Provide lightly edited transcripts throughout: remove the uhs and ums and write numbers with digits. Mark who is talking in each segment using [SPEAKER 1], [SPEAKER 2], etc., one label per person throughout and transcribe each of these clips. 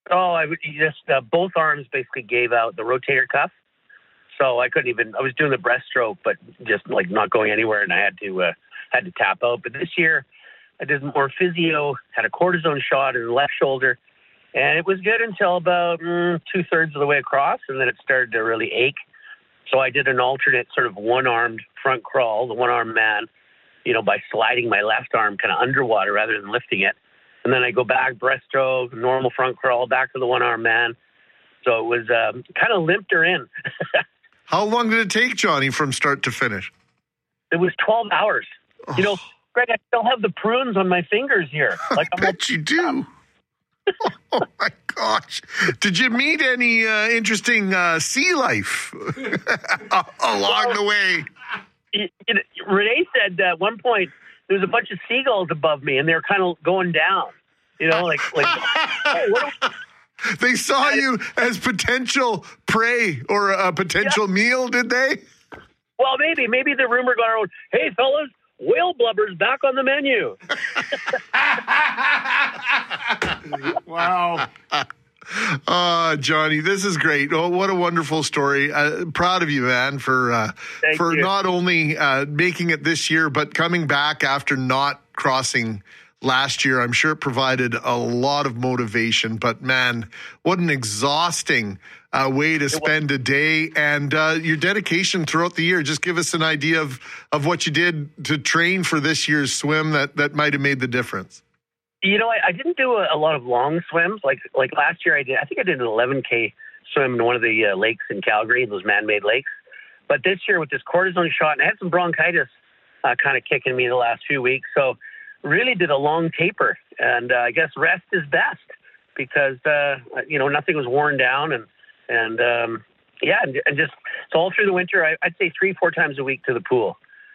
[SPEAKER 1] Oh, I just both arms basically gave out the rotator cuff, so I couldn't even. I was doing the breaststroke, but just like not going anywhere, and I had to tap out. But this year, I did more physio, had a cortisone shot in the left shoulder, and it was good until about 2/3 of the way across, and then it started to really ache. So I did an alternate sort of one-armed front crawl, the one-armed man, by sliding my left arm kind of underwater rather than lifting it. And then I go back, breaststroke, normal front crawl, back to the one-arm man. So it was kind of limped her in.
[SPEAKER 2] How long did it take, Johnny, from start to finish?
[SPEAKER 1] It was 12 hours.
[SPEAKER 2] Oh.
[SPEAKER 1] Greg, I still have the prunes on my fingers here.
[SPEAKER 2] I bet you do. Oh, my gosh. Did you meet any interesting sea life along the way?
[SPEAKER 1] Renee said at one point, there was a bunch of seagulls above me, and they were kind of going down. Like hey, what are we?
[SPEAKER 2] They saw you as potential prey or a potential meal, did they?
[SPEAKER 1] Well, maybe the rumor got around, hey, fellas, whale blubber's back on the menu.
[SPEAKER 2] Wow. Johnny, this is great. Oh, what a wonderful story. Proud of you, man, for
[SPEAKER 1] you.
[SPEAKER 2] Not only making it this year, but coming back after not crossing last year. I'm sure it provided a lot of motivation, but man, what an exhausting way to spend a day, and your dedication throughout the year. Just give us an idea of what you did to train for this year's swim that might have made the difference.
[SPEAKER 1] I didn't do a lot of long swims. Like last year I did an 11K swim in one of the lakes in Calgary, those man-made lakes. But this year with this cortisone shot, and I had some bronchitis kind of kicking me the last few weeks. So really did a long taper. And I guess rest is best because, nothing was worn down. And just so all through the winter, I'd say 3-4 times a week to the pool,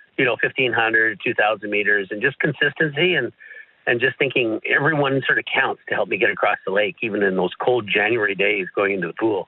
[SPEAKER 1] 1,500, 2,000 meters, and just consistency and just thinking everyone sort of counts to help me get across the lake, even in those cold January days going into the pool.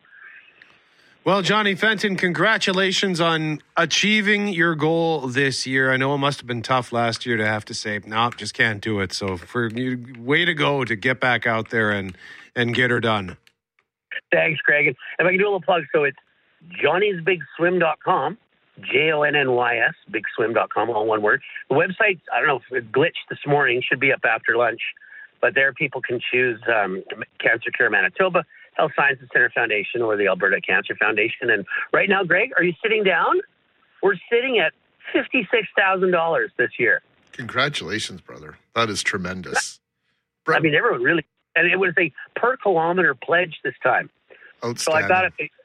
[SPEAKER 3] Well, Johnny Fenton, congratulations on achieving your goal this year. I know it must have been tough last year to have to say, no, just can't do it. So for you, way to go to get back out there and get her done. Thanks,
[SPEAKER 1] Craig. And if I can do a little plug, so it's johnnysbigswim.com. JONNYS, bigswim.com, all one word. The website, I don't know if it glitched this morning, should be up after lunch, but there people can choose Cancer Cure Manitoba, Health Sciences Center Foundation, or the Alberta Cancer Foundation. And right now, Greg, are you sitting down? We're sitting at $56,000 this year.
[SPEAKER 2] Congratulations, brother. That is tremendous.
[SPEAKER 1] I mean, everyone really, and it was a per kilometer pledge this time.
[SPEAKER 2] Outstanding.
[SPEAKER 1] So I got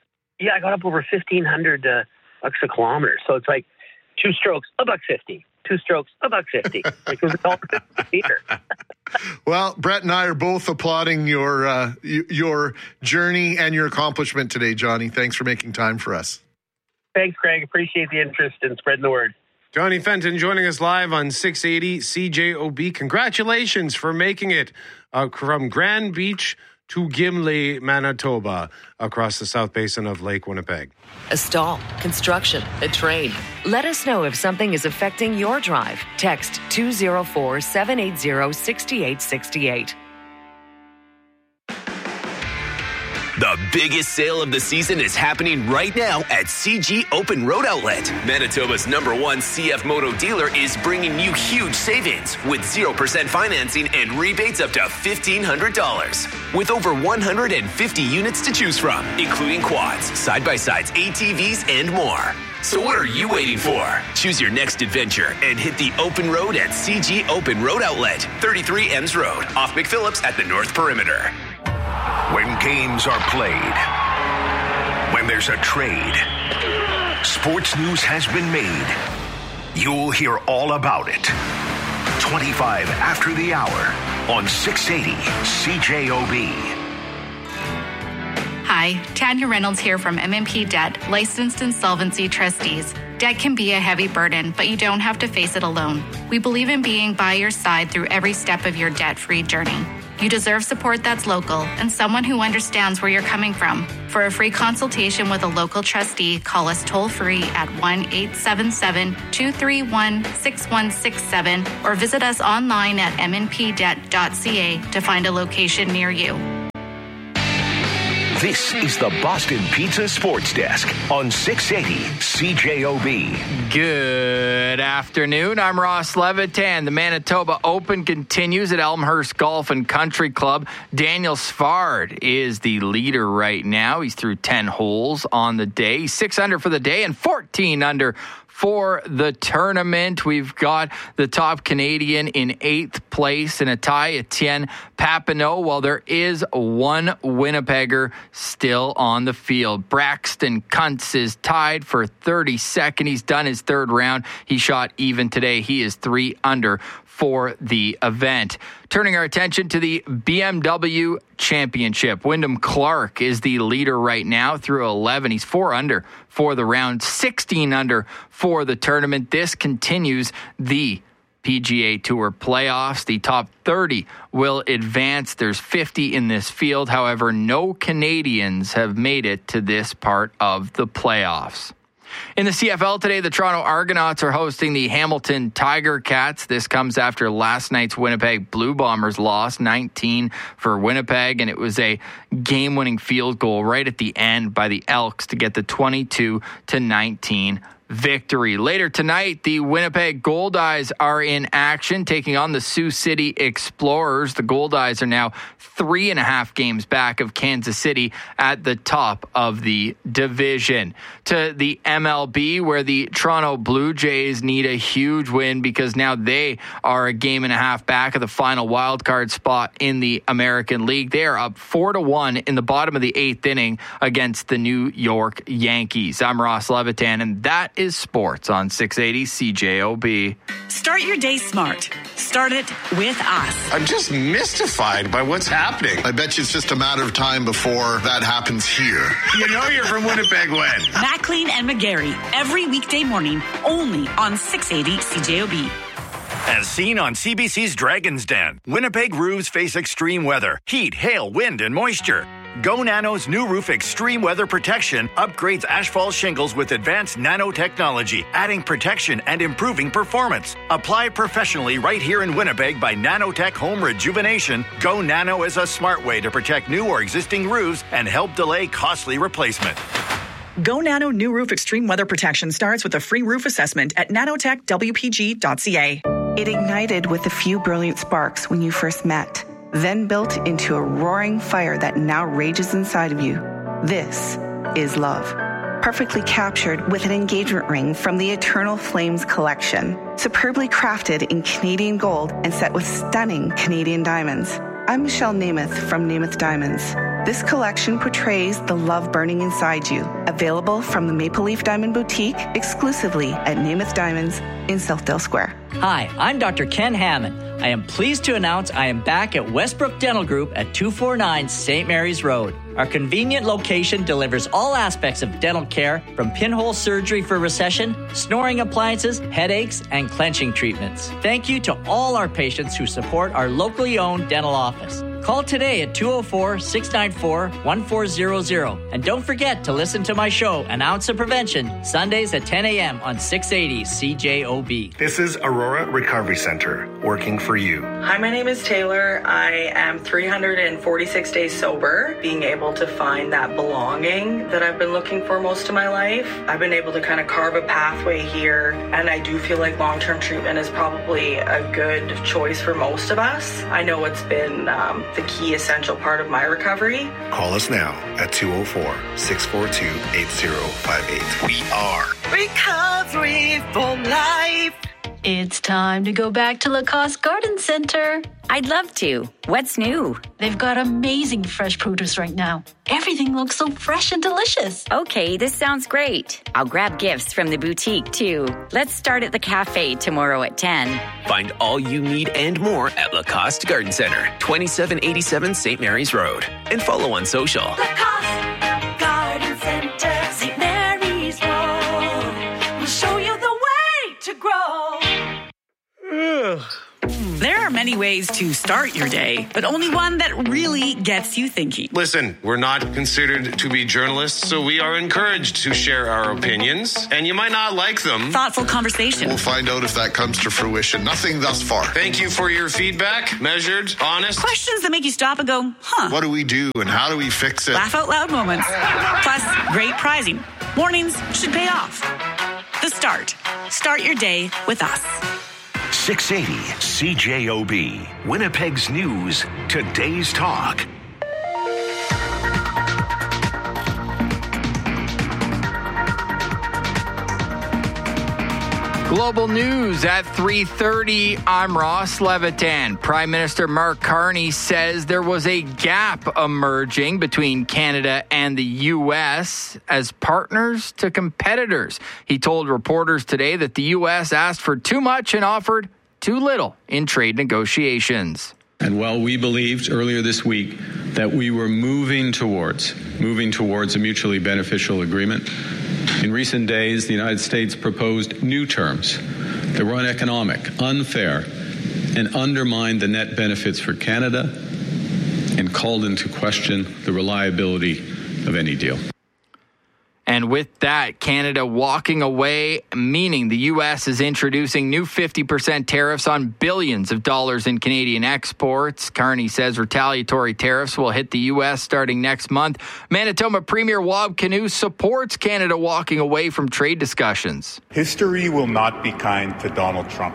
[SPEAKER 1] up over 1,500 bucks a kilometer. So it's like 2 strokes, $1.50. 2 strokes, $1.50. It was $1.50 meter.
[SPEAKER 2] Well, Brett and I are both applauding your journey and your accomplishment today, Johnny. Thanks for making time for us.
[SPEAKER 1] Thanks, Craig. Appreciate the interest in spreading the word.
[SPEAKER 3] Johnny Fenton joining us live on 680 CJOB. Congratulations for making it from Grand Beach to Gimli, Manitoba, across the South Basin of Lake Winnipeg.
[SPEAKER 4] A stall, construction, a train. Let us know if something is affecting your drive. Text 204-780-6868.
[SPEAKER 5] The biggest sale of the season is happening right now at CG Open Road Outlet. Manitoba's #1 CF Moto dealer is bringing you huge savings with 0% financing and rebates up to $1,500. With over 150 units to choose from, including quads, side-by-sides, ATVs, and more. So what are you waiting for? Choose your next adventure and hit the open road at CG Open Road Outlet, 33 Ems Road, off McPhillips at the North Perimeter.
[SPEAKER 6] When games are played, when there's a trade, sports news has been made. You'll hear all about it. 25 after the hour on 680 CJOB.
[SPEAKER 7] Hi, Tanya Reynolds here from MMP Debt, licensed insolvency trustees. Debt can be a heavy burden, but you don't have to face it alone. We believe in being by your side through every step of your debt-free journey. You deserve support that's local and someone who understands where you're coming from. For a free consultation with a local trustee, call us toll-free at 1-877-231-6167 or visit us online at mnpdebt.ca to find a location near you.
[SPEAKER 6] This is the Boston Pizza Sports Desk on 680 CJOB.
[SPEAKER 8] Good afternoon. I'm Ross Levitan. The Manitoba Open continues at Elmhurst Golf and Country Club. Daniel Svard is the leader right now. He's through 10 holes on the day. He's 6 under for the day and 14 under for the tournament. We've got the top Canadian in 8th place in a tie, Etienne Papineau, while there is one Winnipegger still on the field. Braxton Kuntz is tied for 32nd. He's done his third round. He shot even today. He is 3 under for the event. Turning our attention to the BMW Championship. Wyndham Clark is the leader right now through 11. He's 4 under for the round, 16 under for the tournament. This continues the PGA Tour playoffs. The top 30 will advance. There's 50 in this field. However, no Canadians have made it to this part of the playoffs. In the CFL today, the Toronto Argonauts are hosting the Hamilton Tiger Cats. This comes after last night's Winnipeg Blue Bombers loss, 19 for Winnipeg, and it was a game-winning field goal right at the end by the Elks to get the 22-19 victory. Later tonight, the Winnipeg Goldeyes are in action, taking on the Sioux City Explorers. The Goldeyes are now 3.5 games back of Kansas City at the top of the division. To the MLB, where the Toronto Blue Jays need a huge win because now they are a game and a half back of the final wild card spot in the American League. They are up 4-1 in the bottom of the 8th inning against the New York Yankees. I'm Ross Levitan, and that is sports on 680 CJOB.
[SPEAKER 9] Start your day smart. Start it with us.
[SPEAKER 10] I'm just mystified by what's happening.
[SPEAKER 2] I bet you it's just a matter of time before that happens here.
[SPEAKER 10] You know you're from Winnipeg when?
[SPEAKER 9] Maclean and McGarry, every weekday morning, only on 680 CJOB.
[SPEAKER 11] As seen on CBC's Dragon's Den, Winnipeg roofs face extreme weather, heat, hail, wind, and moisture. Go Nano's new roof extreme weather protection upgrades asphalt shingles with advanced nanotechnology, adding protection and improving performance. Apply professionally right here in Winnipeg by Nanotech Home Rejuvenation. Go Nano is a smart way to protect new or existing roofs and help delay costly replacement.
[SPEAKER 9] Go Nano new roof extreme weather protection starts with a free roof assessment at nanotechwpg.ca.
[SPEAKER 12] It ignited with a few brilliant sparks when you first met, then built into a roaring fire that now rages inside of you. This is love. Perfectly captured with an engagement ring from the Eternal Flames collection. Superbly crafted in Canadian gold and set with stunning Canadian diamonds. I'm Michelle Namath from Namath Diamonds. This collection portrays the love burning inside you. Available from the Maple Leaf Diamond Boutique exclusively at Namath Diamonds in Southdale Square.
[SPEAKER 13] Hi, I'm Dr. Ken Hammond. I am pleased to announce I am back at Westbrook Dental Group at 249 St. Mary's Road. Our convenient location delivers all aspects of dental care, from pinhole surgery for recession, snoring appliances, headaches, and clenching treatments. Thank you to all our patients who support our locally owned dental office. Call today at 204-694-1400. And don't forget to listen to my show, An Ounce of Prevention, Sundays at 10 a.m. on 680 CJOB.
[SPEAKER 14] This is Aurora Recovery Center, working for you.
[SPEAKER 15] Hi, my name is Taylor. I am 346 days sober, being able to find that belonging that I've been looking for most of my life. I've been able to kind of carve a pathway here, and I do feel like long-term treatment is probably a good choice for most of us. I know it's been the key essential part of my recovery.
[SPEAKER 14] Call us now at 204-642-8058.
[SPEAKER 15] We are Recovery for Life.
[SPEAKER 16] It's time to go back to Lacoste Garden Center.
[SPEAKER 17] I'd love to. What's new?
[SPEAKER 16] They've got amazing fresh produce right now. Everything looks so fresh and delicious.
[SPEAKER 17] Okay, this sounds great. I'll grab gifts from the boutique, too. Let's start at the cafe tomorrow at 10.
[SPEAKER 5] Find all you need and more at Lacoste Garden Center, 2787 St. Mary's Road. And follow on social.
[SPEAKER 16] Lacoste Garden Center, St. Mary's Road. We'll show you the way to grow.
[SPEAKER 9] There are many many ways to start your day, but only one that really gets you thinking.
[SPEAKER 3] Listen, we're not considered to be journalists, so we are encouraged to share our opinions, and you might not like them.
[SPEAKER 9] Thoughtful conversation.
[SPEAKER 2] We'll find out if that comes to fruition. Nothing thus far.
[SPEAKER 3] Thank you for your feedback. Measured, honest.
[SPEAKER 9] Questions that make you stop and go, huh?
[SPEAKER 2] What do we do and how do we fix it?
[SPEAKER 9] Laugh out loud moments. Plus, great prizing. Mornings should pay off. The Start. Start your day with us.
[SPEAKER 6] 680 CJOB. Winnipeg's News. Today's Talk.
[SPEAKER 8] Global news at 3:30. I'm Ross Levitan. Prime Minister Mark Carney says there was a gap emerging between Canada and the U.S. as partners to competitors. He told reporters today that the U.S. asked for too much and offered too little in trade negotiations.
[SPEAKER 18] And while we believed earlier this week that we were moving towards a mutually beneficial agreement, in recent days, the United States proposed new terms that were uneconomic, unfair, and undermined the net benefits for Canada and called into question the reliability of any deal.
[SPEAKER 8] And with that, Canada walking away, meaning the U.S. is introducing new 50% tariffs on billions of dollars in Canadian exports. Carney says retaliatory tariffs will hit the U.S. starting next month. Manitoba Premier Wab Kinew supports Canada walking away from trade discussions.
[SPEAKER 19] History will not be kind to Donald Trump,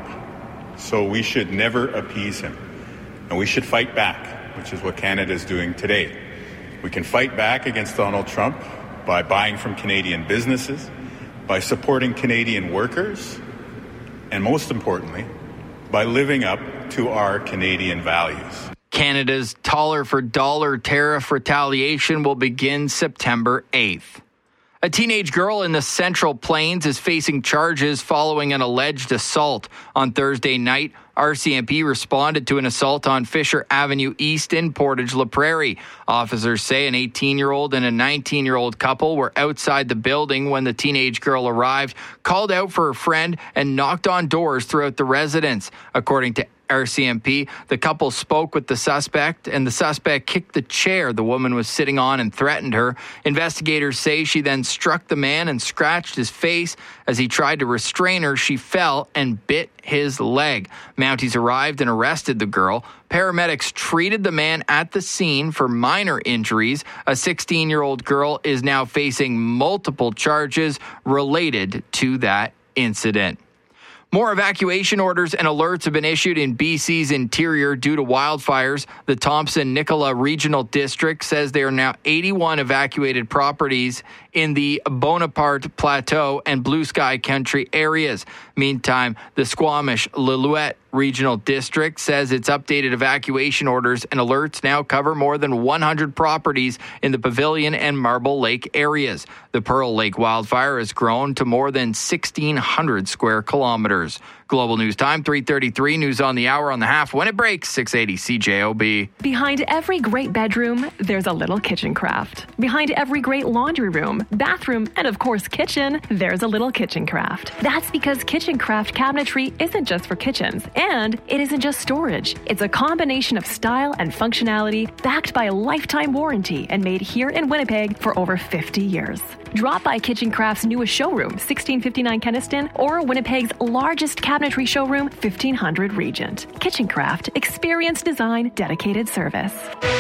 [SPEAKER 19] so we should never appease him. And we should fight back, which is what Canada is doing today. We can fight back against Donald Trump by buying from Canadian businesses, by supporting Canadian workers, and most importantly, by living up to our Canadian values.
[SPEAKER 8] Canada's dollar for dollar tariff retaliation will begin September 8th. A teenage girl in the Central Plains is facing charges following an alleged assault. On Thursday night, RCMP responded to an assault on Fisher Avenue East in Portage-La Prairie. Officers say an 18-year-old and a 19-year-old couple were outside the building when the teenage girl arrived, called out for her friend, and knocked on doors throughout the residence. According to RCMP, the couple spoke with the suspect, and the suspect kicked the chair the woman was sitting on and threatened her. Investigators say she then struck the man and scratched his face. As he tried to restrain her, she fell and bit his leg. Mounties arrived and arrested the girl. Paramedics treated the man at the scene for minor injuries. A 16-year-old girl is now facing multiple charges related to that incident. More evacuation orders and alerts have been issued in BC's interior due to wildfires. The Thompson-Nicola Regional District says there are now 81 evacuated properties in the Bonaparte Plateau and Blue Sky Country areas. Meantime, the Squamish-Lillooet Regional District says its updated evacuation orders and alerts now cover more than 100 properties in the Pavilion and Marble Lake areas. The Pearl Lake wildfire has grown to more than 1,600 square kilometers. Global News Time, 3:33, news on the hour on the half when it breaks, 680 CJOB.
[SPEAKER 20] Behind every great bedroom, there's a little kitchen craft. Behind every great laundry room, bathroom, and of course kitchen, there's a little kitchen craft. That's because kitchen craft cabinetry isn't just for kitchens, and it isn't just storage. It's a combination of style and functionality backed by a lifetime warranty and made here in Winnipeg for over 50 years. Drop by Kitchen Craft's newest showroom, 1659 Kenniston, or Winnipeg's largest cabinetry showroom, 1500 Regent. Kitchen Craft, experience design, dedicated service.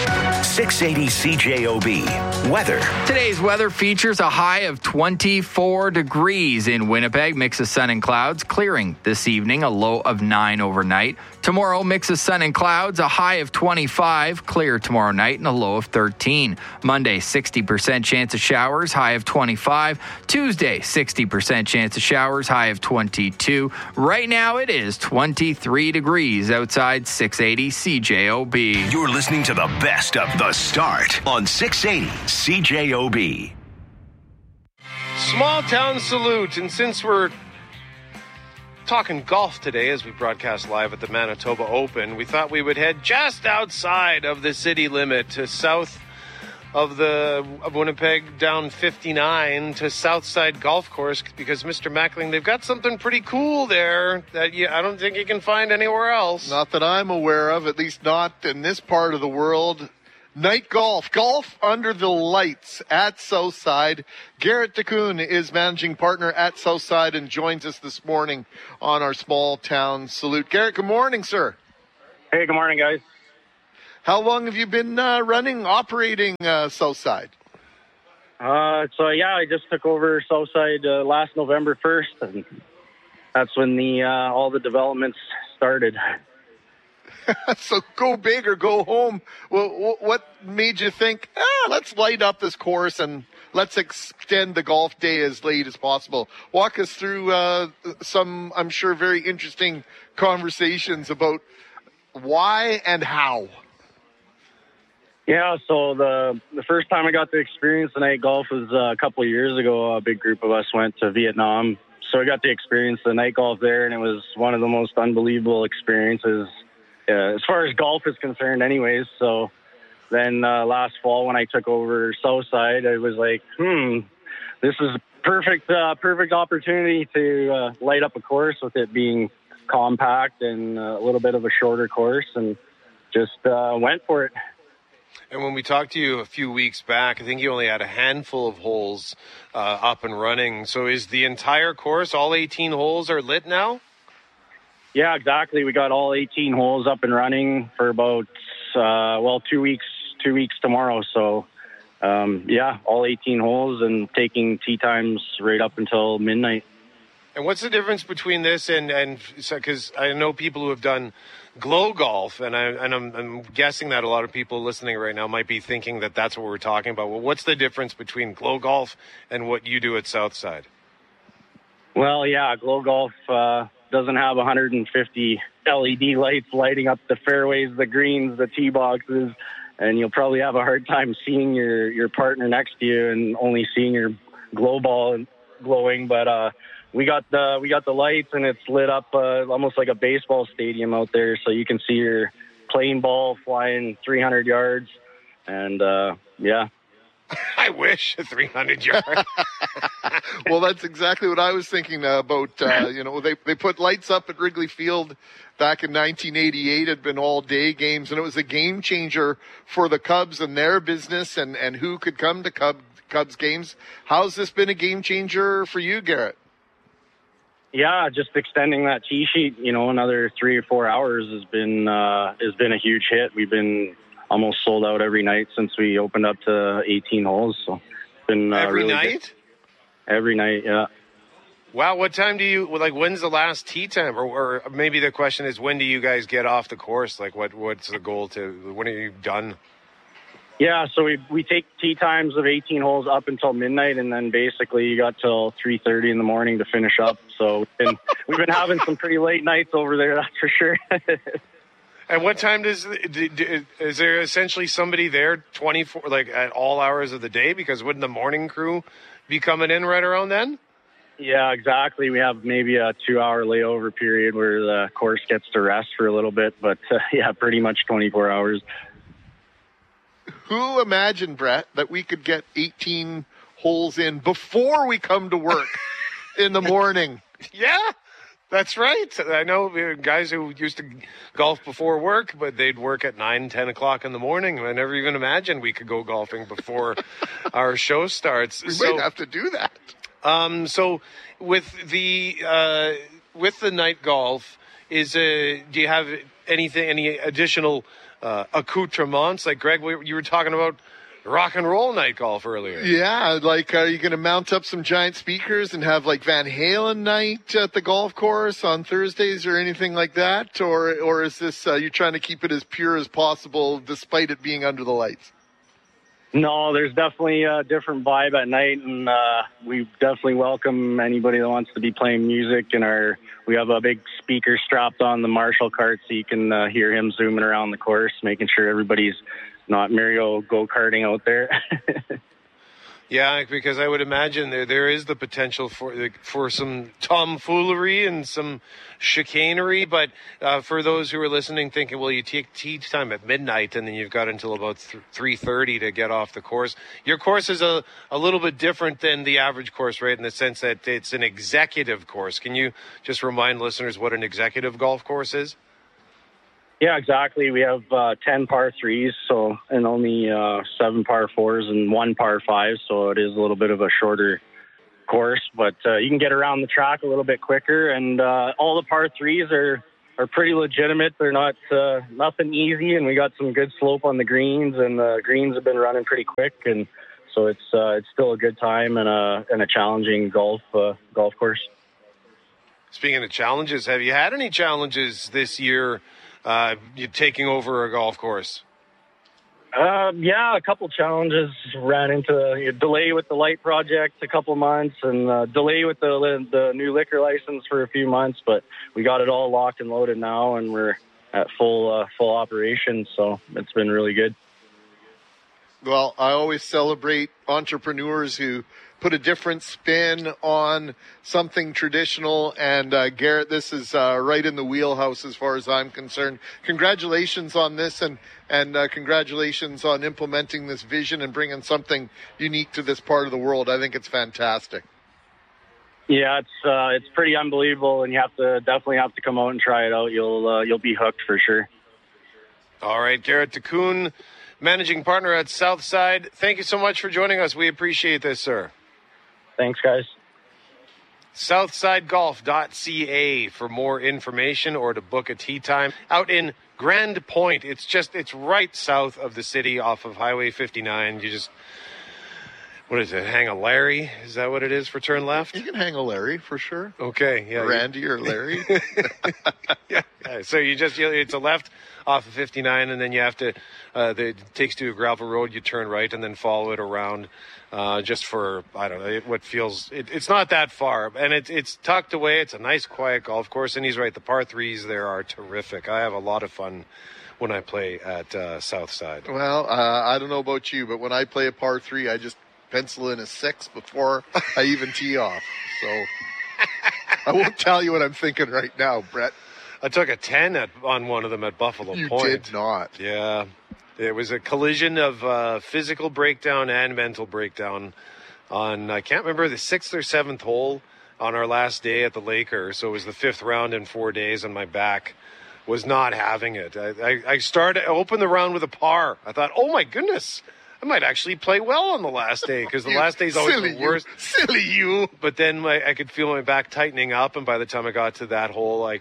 [SPEAKER 6] 680 CJOB. Weather.
[SPEAKER 8] Today's weather features a high of 24 degrees in Winnipeg. Mix of sun and clouds, clearing this evening, a low of 9 overnight. Tomorrow, mix of sun and clouds, a high of 25, clear tomorrow night, and a low of 13. Monday, 60% chance of showers, high of 25. Tuesday, 60% chance of showers, high of 22. Right now, it is 23 degrees outside 680 CJOB.
[SPEAKER 6] You're listening to the best of The Start on 680 CJOB.
[SPEAKER 3] Small town salute, and since we're talking golf today as we broadcast live at the Manitoba Open, we thought we would head just outside of the city limit to south of Winnipeg down 59 to Southside Golf Course because Mr. Mackling, they've got something pretty cool there that I don't think you can find anywhere else.
[SPEAKER 2] Not that I'm aware of, at least not in this part of the world. Night golf under the lights at Southside. Garrett DeCoon is managing partner at Southside and joins us this morning on our small town salute. Garrett, good morning, sir.
[SPEAKER 21] Hey, good morning, guys.
[SPEAKER 2] How long have you been operating Southside?
[SPEAKER 21] I just took over Southside last November 1st, and that's when all the developments started.
[SPEAKER 2] So go big or go home. Well, what made you think, let's light up this course and let's extend the golf day as late as possible? Walk us through some, I'm sure, very interesting conversations about why and how.
[SPEAKER 21] Yeah, so the first time I got to experience the night golf was a couple of years ago. A big group of us went to Vietnam. So I got to experience the night golf there, and it was one of the most unbelievable experiences as far as golf is concerned anyways. So then last fall when I took over Southside, I was like, this is a perfect opportunity to light up a course with it being compact and a little bit of a shorter course, and just went for it.
[SPEAKER 3] And when we talked to you a few weeks back, I think you only had a handful of holes up and running. So is the entire course, all 18 holes are lit now?
[SPEAKER 21] Yeah, exactly. We got all 18 holes up and running for about, 2 weeks tomorrow. So, all 18 holes and taking tee times right up until midnight.
[SPEAKER 3] And what's the difference between this and because I know people who have done Glow Golf, and I'm guessing that a lot of people listening right now might be thinking that that's what we're talking about. Well, what's the difference between Glow Golf and what you do at Southside?
[SPEAKER 21] Well, yeah, Glow Golf doesn't have 150 LED lights lighting up the fairways, the greens, the tee boxes, and you'll probably have a hard time seeing your partner next to you and only seeing your glow ball glowing. But we got the lights, and it's lit up almost like a baseball stadium out there, so you can see your playing ball flying 300 yards. And
[SPEAKER 3] I wish 300 yards.
[SPEAKER 2] Well, that's exactly what I was thinking about. They put lights up at Wrigley Field back in 1988. It had been all day games, and it was a game changer for the Cubs and their business and who could come to Cubs games. How's this been a game changer for you, Garrett?
[SPEAKER 21] Yeah, just extending that tee sheet, another 3 or 4 hours has been a huge hit. We've been almost sold out every night since we opened up to 18 holes. So it's been
[SPEAKER 3] every
[SPEAKER 21] really
[SPEAKER 3] night.
[SPEAKER 21] Good. Every night, yeah.
[SPEAKER 3] Wow, what time do you when's the last tee time, or maybe the question is when do you guys get off the course? Like what's the goal when are you done?
[SPEAKER 21] Yeah, so we take tee times of 18 holes up until midnight, and then basically you got till 3:30 in the morning to finish up. So we've been having some pretty late nights over there, that's for sure.
[SPEAKER 3] And what time is there essentially somebody there 24 at all hours of the day? Because wouldn't the morning crew be coming in right around then?
[SPEAKER 21] Yeah, exactly. We have maybe a 2-hour layover period where the course gets to rest for a little bit, but pretty much 24 hours.
[SPEAKER 2] Who imagined, Brett, that we could get 18 holes in before we come to work in the morning?
[SPEAKER 3] Yeah, that's right. I know guys who used to golf before work, but they'd work at 9, 10 o'clock in the morning. I never even imagined we could go golfing before our show starts.
[SPEAKER 2] We might have to do that.
[SPEAKER 3] So with the night golf, do you have any additional accoutrements? Like Greg, you were talking about rock and roll night golf earlier.
[SPEAKER 2] Yeah, are you going to mount up some giant speakers and have like Van Halen night at the golf course on Thursdays or anything like that? Or is this, you're trying to keep it as pure as possible despite it being under the lights?
[SPEAKER 21] No, there's definitely a different vibe at night, and we definitely welcome anybody that wants to be playing music. And we have a big speaker strapped on the Marshall cart so you can hear him zooming around the course, making sure everybody's not Mario go-karting out there.
[SPEAKER 3] Yeah, because I would imagine there is the potential for some tomfoolery and some chicanery. But for those who are listening, thinking, well, you take tee time at midnight and then you've got until about 3:30 to get off the course. Your course is a little bit different than the average course, right? In the sense that it's an executive course. Can you just remind listeners what an executive golf course is?
[SPEAKER 21] Yeah, exactly. We have 10 par 3s, and only 7 par 4s and 1 par 5, so it is a little bit of a shorter course, but you can get around the track a little bit quicker, and all the par 3s are pretty legitimate. They're not nothing easy, and we got some good slope on the greens, and the greens have been running pretty quick, and so it's still a good time and a challenging golf course.
[SPEAKER 3] Speaking of challenges, have you had any challenges this year? You taking over a golf course?
[SPEAKER 21] Yeah, a couple challenges. Ran into a delay with the light project a couple months, and delay with the new liquor license for a few months. But we got it all locked and loaded now, and we're at full operation. So it's been really good.
[SPEAKER 2] Well, I always celebrate entrepreneurs who put a different spin on something traditional. And Garrett, this is right in the wheelhouse as far as I'm concerned. Congratulations on this, and congratulations on implementing this vision and bringing something unique to this part of the world. I think it's fantastic.
[SPEAKER 21] Yeah, it's pretty unbelievable, and you definitely have to come out and try it out. You'll be hooked for sure. All
[SPEAKER 3] right, Garrett Takun, managing partner at Southside. Thank you so much for joining us. We appreciate this, sir.
[SPEAKER 21] Thanks, guys.
[SPEAKER 3] SouthsideGolf.ca for more information or to book a tee time out in Grand Point. It's right south of the city off of Highway 59. You just, what is it, hang a Larry? Is that what it is for turn left?
[SPEAKER 2] You can hang a Larry for sure.
[SPEAKER 3] Okay, yeah.
[SPEAKER 2] Randy or Larry.
[SPEAKER 3] Yeah. So it's a left off of 59, and then you have to, it takes to a gravel road, you turn right and then follow it around just for, I don't know, what feels, it's not that far. And it's tucked away. It's a nice, quiet golf course. And he's right, the par 3s there are terrific. I have a lot of fun when I play at Southside.
[SPEAKER 2] Well, I don't know about you, but when I play a par 3, I just pencil in a 6 before I even tee off. So I won't tell you what I'm thinking right now, Brett.
[SPEAKER 3] I took a 10 on one of them at Buffalo Point.
[SPEAKER 2] You did not.
[SPEAKER 3] Yeah. It was a collision of physical breakdown and mental breakdown on, I can't remember, the 6th or 7th hole on our last day at the Laker. So it was the 5th round in 4 days, and my back was not having it. I opened the round with a par. I thought, oh my goodness, I might actually play well on the last day, because the last day is always the worst.
[SPEAKER 2] Silly you.
[SPEAKER 3] But then I could feel my back tightening up, and by the time I got to that hole, I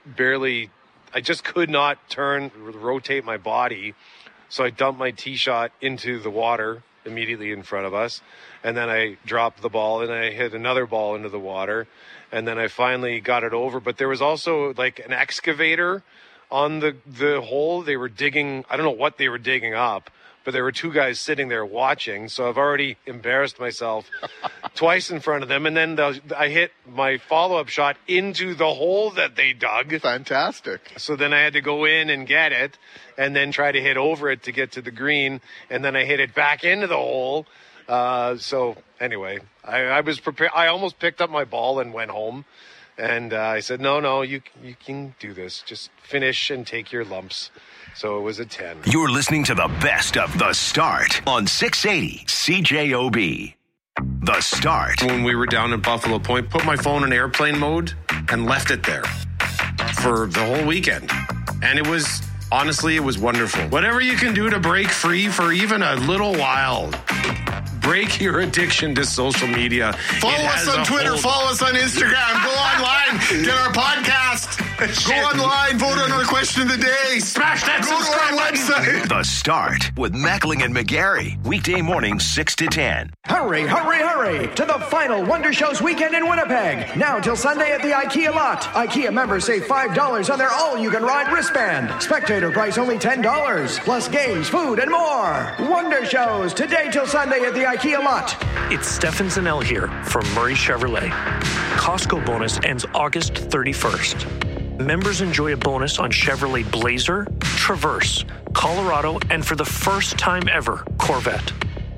[SPEAKER 3] just could not rotate my body. So I dumped my tee shot into the water immediately in front of us. And then I dropped the ball and I hit another ball into the water. And then I finally got it over. But there was also like an excavator on the hole. They were digging, I don't know what they were digging up, but there were 2 guys sitting there watching. So I've already embarrassed myself twice in front of them. And then I hit my follow-up shot into the hole that they dug.
[SPEAKER 2] Fantastic.
[SPEAKER 3] So then I had to go in and get it and then try to hit over it to get to the green. And then I hit it back into the hole. So anyway, I was prepared. I almost picked up my ball and went home. And I said, no, you can do this. Just finish and take your lumps. So it was a 10.
[SPEAKER 6] You're listening to the best of The Start on 680 CJOB. The Start.
[SPEAKER 3] When we were down in Buffalo Point, put my phone in airplane mode and left it there for the whole weekend. And it was wonderful. Whatever you can do to break free for even a little while. Break your addiction to social media.
[SPEAKER 2] Follow us on Twitter. Follow us on Instagram. Go online. Get our podcast. Go online. Vote on our question of the day.
[SPEAKER 3] Smash that subscribe
[SPEAKER 6] button. The Start with Mackling and McGarry. Weekday mornings 6 to 10.
[SPEAKER 1] Hurry, hurry, hurry to the final Wonder Shows weekend in Winnipeg. Now till Sunday at the IKEA lot. IKEA members save $5 on their all-you-can-ride wristband. Spectator price only $10. Plus games, food, and more. Wonder Shows today till Sunday at the IKEA lot.
[SPEAKER 22] It's Stefan Zanell here from Murray Chevrolet. Costco bonus ends August 31st. Members enjoy a bonus on Chevrolet Blazer, Traverse, Colorado, and for the first time ever, Corvette.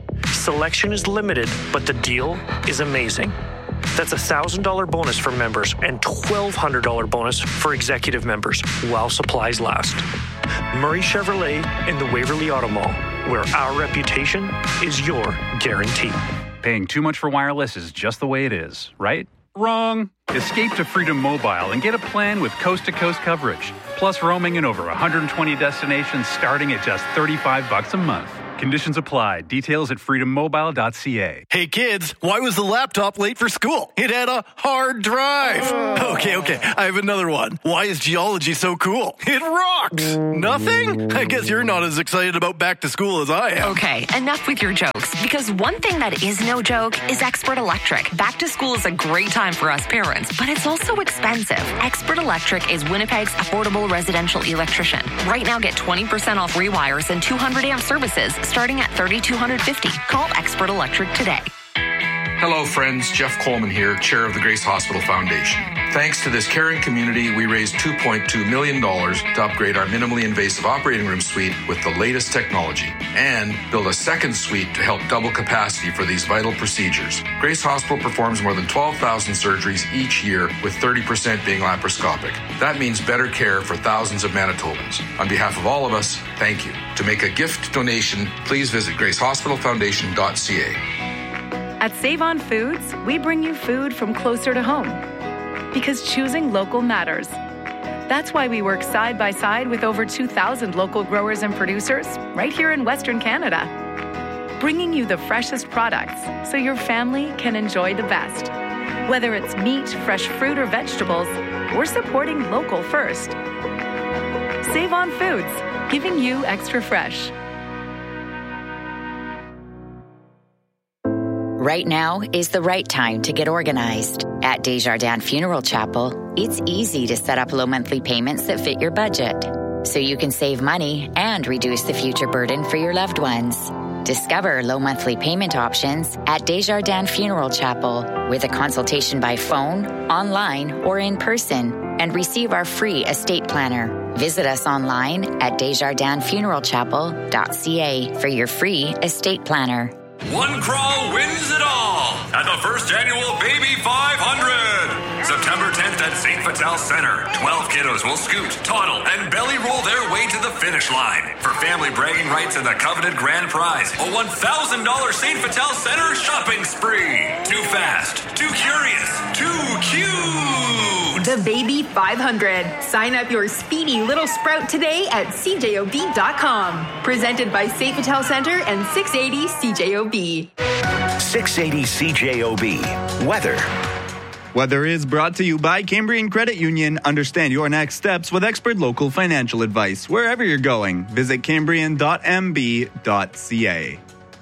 [SPEAKER 22] Selection is limited, but the deal is amazing. That's a $1,000 bonus for members and $1,200 bonus for executive members while supplies last. Murray Chevrolet in the Waverly Auto Mall, where our reputation is your guarantee.
[SPEAKER 4] Paying too much for wireless is just the way it is, right? Wrong. Escape to Freedom Mobile and get a plan with coast-to-coast coverage, plus roaming in over 120 destinations starting at just $35 a month. Conditions apply. Details at freedommobile.ca.
[SPEAKER 7] Hey kids, why was the laptop late for school? It had a hard drive. Okay, I have another one. Why is geology so cool? It rocks. Nothing? I guess you're not as excited about back to school as I am.
[SPEAKER 23] Okay, enough with your jokes, because one thing that is no joke is Expert Electric. Back to school is a great time for us parents, but it's also expensive. Expert Electric is Winnipeg's affordable residential electrician. Right now, get 20% off rewires and 200 amp services starting at $3,250. Call Expert Electric today.
[SPEAKER 24] Hello, friends. Jeff Coleman here, chair of the Grace Hospital Foundation. Thanks to this caring community, we raised $2.2 million to upgrade our minimally invasive operating room suite with the latest technology and build a second suite to help double capacity for these vital procedures. Grace Hospital performs more than 12,000 surgeries each year, with 30% being laparoscopic. That means better care for thousands of Manitobans. On behalf of all of us, thank you. To make a gift donation, please visit gracehospitalfoundation.ca.
[SPEAKER 25] At Save On Foods, we bring you food from closer to home. Because choosing local matters. That's why we work side by side with over 2,000 local growers and producers right here in Western Canada. Bringing you the freshest products so your family can enjoy the best. Whether it's meat, fresh fruit, or vegetables, we're supporting local first. Save On Foods, giving you extra fresh.
[SPEAKER 17] Right now is the right time to get organized. At Desjardins Funeral Chapel, it's easy to set up low monthly payments that fit your budget, so you can save money and reduce the future burden for your loved ones. Discover low monthly payment options at Desjardins Funeral Chapel with a consultation by phone, online, or in person, and receive our free estate planner. Visit us online at desjardinsfuneralchapel.ca for your free estate planner.
[SPEAKER 26] One crawl wins it all at the first annual Baby 500. September 10th at St. Vital Center. 12 kiddos will scoot, toddle, and belly roll their way to the finish line. For family bragging rights and the coveted grand prize, a $1,000 St. Vital Center shopping spree. Too fast, too curious, too cute.
[SPEAKER 27] The Baby 500. Sign up your speedy little sprout today at CJOB.com. Presented by St. Vital Center and 680 CJOB.
[SPEAKER 6] 680 CJOB. Weather.
[SPEAKER 28] Weather is brought to you by Cambrian Credit Union. Understand your next steps with expert local financial advice. Wherever you're going, visit cambrian.mb.ca.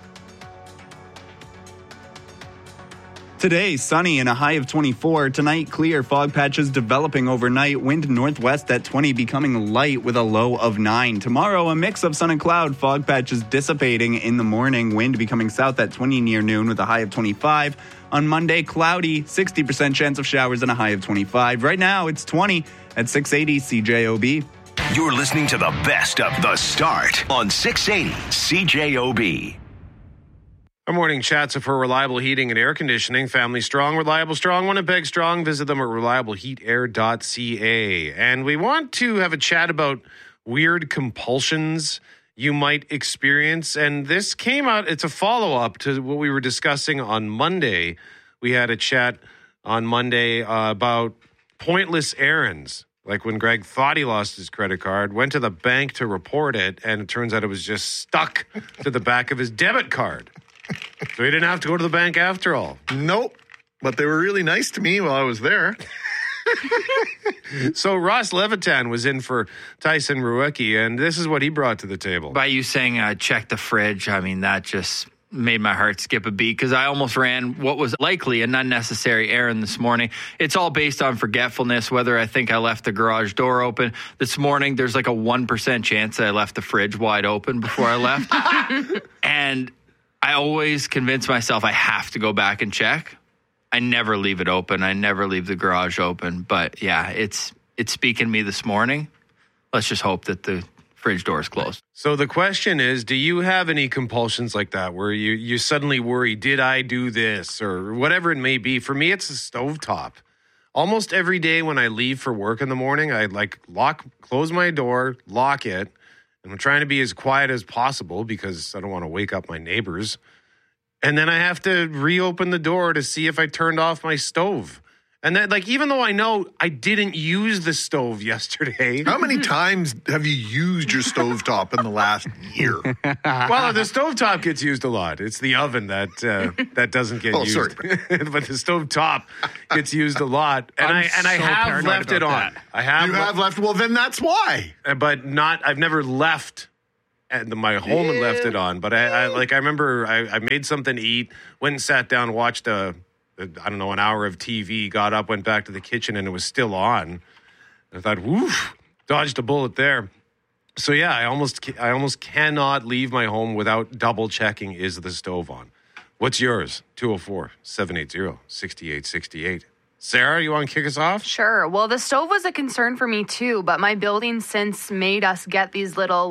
[SPEAKER 28] Today, sunny and a high of 24. Tonight, clear, fog patches developing overnight. Wind northwest at 20, becoming light with a low of 9. Tomorrow, a mix of sun and cloud. Fog patches dissipating in the morning. Wind becoming south at 20 near noon with a high of 25. On Monday, cloudy, 60% chance of showers and a high of 25. Right now, it's 20 at 680 CJOB.
[SPEAKER 6] You're listening to the best of The Start on 680 CJOB.
[SPEAKER 3] Our morning chats are for Reliable Heating and Air Conditioning. Family strong, reliable strong, Winnipeg strong. Visit them at reliableheatair.ca. And we want to have a chat about weird compulsions you might experience. And this came out, it's a follow-up to what we were discussing on Monday. We had a chat on Monday about pointless errands. Like when Greg thought he lost his credit card, went to the bank to report it, and it turns out it was just stuck to the back of his debit card. So he didn't have to go to the bank after all.
[SPEAKER 2] Nope. But they were really nice to me while I was there.
[SPEAKER 3] So Ross Levitan was in for Tyson Ruecki, and this is what he brought to the table.
[SPEAKER 8] By you saying check the fridge, I mean, that just made my heart skip a beat because I almost ran what was likely an unnecessary errand this morning. It's all based on forgetfulness, whether I think I left the garage door open. This morning, there's like a 1% chance that I left the fridge wide open before I left. And I always convince myself I have to go back and check. I never leave it open. I never leave the garage open. But yeah, it's speaking to me this morning. Let's just hope that the fridge door is closed.
[SPEAKER 3] So the question is, do you have any compulsions like that where you suddenly worry, did I do this or whatever it may be? For me, it's a stovetop. Almost every day when I leave for work in the morning, I close my door, lock it, and I'm trying to be as quiet as possible because I don't want to wake up my neighbors. And then I have to reopen the door to see if I turned off my stove. And then, even though I know I didn't use the stove yesterday.
[SPEAKER 2] How many times have you used your stovetop in the last year?
[SPEAKER 3] Well, the stovetop gets used a lot. It's the oven that doesn't get used.
[SPEAKER 2] Sorry.
[SPEAKER 3] But the stovetop gets used a lot. And I have left it on.
[SPEAKER 2] You have left? Well, then that's why.
[SPEAKER 3] But I've never left my home and left it on. But I remember I made something to eat, went and sat down, watched an hour of TV, got up, went back to the kitchen, and it was still on. I thought, woof, dodged a bullet there. So yeah, I almost cannot leave my home without double checking, is the stove on? What's yours? 204-780-6868. Sarah, you want to kick us off?
[SPEAKER 5] Sure. Well, the stove was a concern for me too, but my building since made us get these little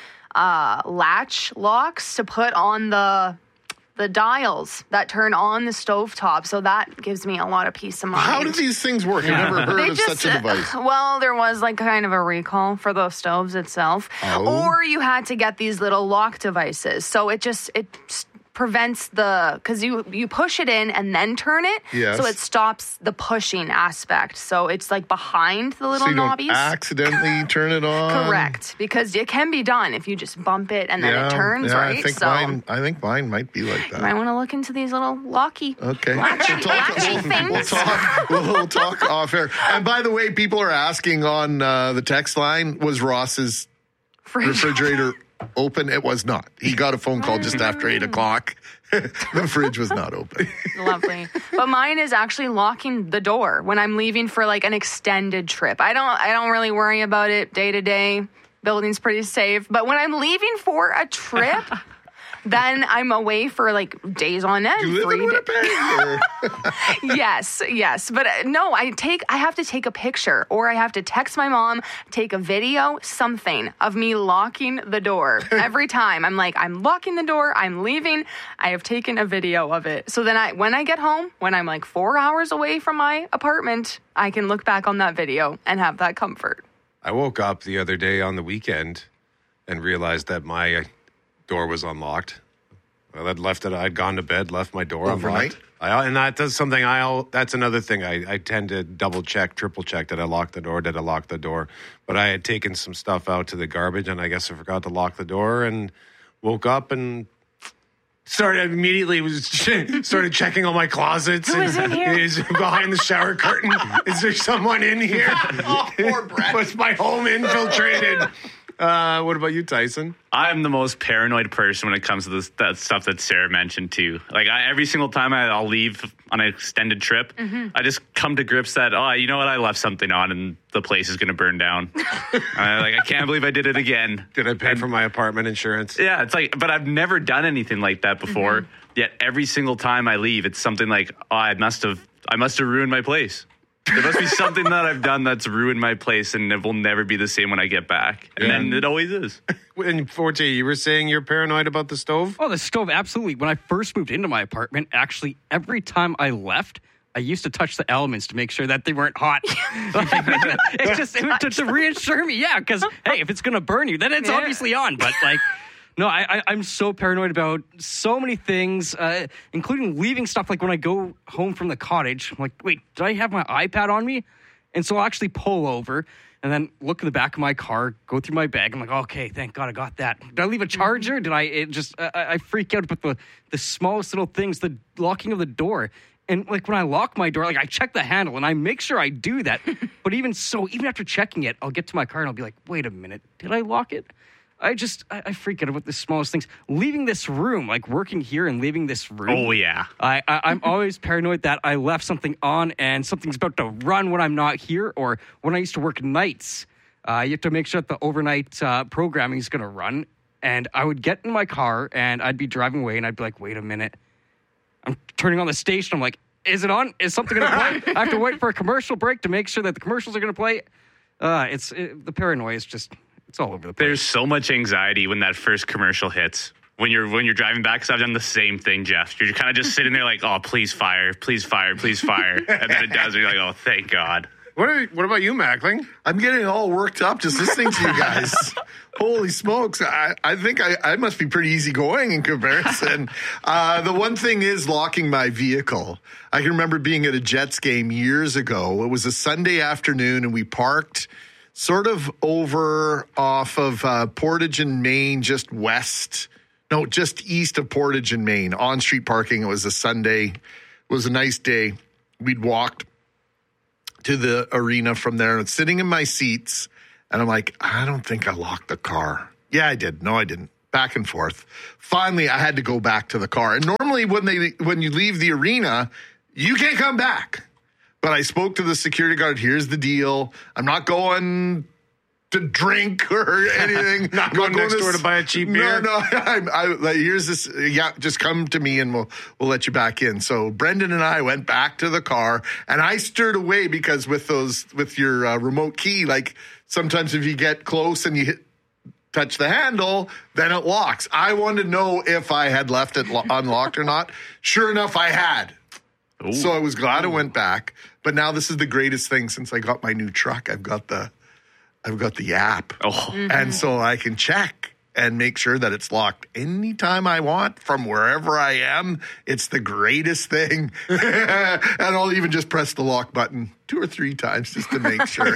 [SPEAKER 5] latch locks to put on the dials that turn on the stovetop, so that gives me a lot of peace of mind.
[SPEAKER 2] How do these things work? I've never heard of such a device.
[SPEAKER 5] Well, there was kind of a recall for those stoves itself.
[SPEAKER 2] Oh.
[SPEAKER 5] Or you had to get these little lock devices. So it prevents because you push it in and then turn it.
[SPEAKER 2] Yes.
[SPEAKER 5] So it stops the pushing aspect. So it's behind the little
[SPEAKER 2] so you
[SPEAKER 5] knobbies.
[SPEAKER 2] Don't accidentally turn it on.
[SPEAKER 5] Correct, because it can be done if you just bump it and then it turns, right?
[SPEAKER 2] I think mine might be like that.
[SPEAKER 5] You might want to look into these little locky.
[SPEAKER 2] Okay.
[SPEAKER 5] Latchy things.
[SPEAKER 2] We'll talk off air. And by the way, people are asking on the text line, was Ross's refrigerator open? It was not. He got a phone call just after 8 o'clock. The fridge was not open.
[SPEAKER 5] Lovely. But mine is actually locking the door when I'm leaving for an extended trip. I don't really worry about it day to day. Building's pretty safe. But when I'm leaving for a trip, then I'm away for days on end.
[SPEAKER 2] Do you live in Winnipeg?
[SPEAKER 5] Yes. But no, I have to take a picture or I have to text my mom, take a video, something of me locking the door. Every time I'm locking the door, I'm leaving, I have taken a video of it. So then when I get home, when I'm 4 hours away from my apartment, I can look back on that video and have that comfort.
[SPEAKER 3] I woke up the other day on the weekend and realized that my door was unlocked. I'd gone to bed, left my door
[SPEAKER 2] overnight.
[SPEAKER 3] Unlocked. That's another thing. I tend to double check, triple check. Did I lock the door? Did I lock the door? But I had taken some stuff out to the garbage, and I guess I forgot to lock the door, and woke up and started checking all my closets.
[SPEAKER 5] Who is in here?
[SPEAKER 3] Is behind the shower curtain? Is there someone in here?
[SPEAKER 2] Oh, poor Brett.
[SPEAKER 3] Was my home infiltrated? What about you, Tyson?
[SPEAKER 10] I'm the most paranoid person when it comes to that stuff that Sarah mentioned too. Every single time I'll leave on an extended trip, I just come to grips that, you know what, I left something on and the place is going to burn down. I can't believe I did it again.
[SPEAKER 3] Did I pay for my apartment insurance?
[SPEAKER 10] Yeah, it's but I've never done anything like that before. Yet every single time I leave, it's something I must have ruined my place. There must be something that I've done that's ruined my place, and it will never be the same when I get back. And then it always is.
[SPEAKER 3] And Forte, you were saying you're paranoid about the stove?
[SPEAKER 11] Oh, the stove, absolutely. When I first moved into my apartment, actually, every time I left, I used to touch the elements to make sure that they weren't hot. It's just to reassure me, because, hey, if it's going to burn you, then it's obviously on. But, no, I'm so paranoid about so many things, including leaving stuff. When I go home from the cottage, I'm wait, did I have my iPad on me? And so I'll actually pull over and then look in the back of my car, go through my bag. I'm okay, thank God I got that. Did I leave a charger? Did I freak out about the smallest little things, the locking of the door. And when I lock my door, I check the handle and I make sure I do that. But even after checking it, I'll get to my car and I'll be wait a minute, did I lock it? I freak out about the smallest things. Leaving this room, working here and leaving this room.
[SPEAKER 10] Oh, yeah.
[SPEAKER 11] I'm always paranoid that I left something on and something's about to run when I'm not here. Or when I used to work nights, you have to make sure that the overnight programming is going to run. And I would get in my car and I'd be driving away and I'd be wait a minute. I'm turning on the station. I'm is it on? Is something going to play? I have to wait for a commercial break to make sure that the commercials are going to play. The paranoia is just... It's all over the place.
[SPEAKER 10] There's so much anxiety when that first commercial hits. When you're driving back, because I've done the same thing, Jeff. You're kind of just sitting there like, oh, please fire, please fire, please fire. And then it does, and you're like, oh, thank God.
[SPEAKER 3] What about you, Mackling?
[SPEAKER 2] I'm getting all worked up just listening to you guys. Holy smokes. I think I must be pretty easygoing in comparison. The one thing is locking my vehicle. I can remember being at a Jets game years ago. It was a Sunday afternoon, and we parked sort of over off of Portage and Main, just east of Portage and Main, on-street parking. It was a Sunday. It was a nice day. We'd walked to the arena from there and sitting in my seats, and I'm like, I don't think I locked the car. Yeah, I did. No, I didn't. Back and forth. Finally, I had to go back to the car. And normally when you leave the arena, you can't come back. But I spoke to the security guard. Here's the deal. I'm not going to drink or anything.
[SPEAKER 3] Not going next door to buy a cheap beer.
[SPEAKER 2] No. Here's this. Yeah, just come to me and we'll let you back in. So Brendan and I went back to the car, and I stirred away because with your remote key, like sometimes if you get close and you touch the handle, then it locks. I wanted to know if I had left it unlocked or not. Sure enough, I had. Ooh. So I was glad I went back. But now this is the greatest thing since I got my new truck. I've got the app. And so I can check and make sure that it's locked anytime I want from wherever I am. It's the greatest thing. And I'll even just press the lock button 2 or 3 times just to make sure.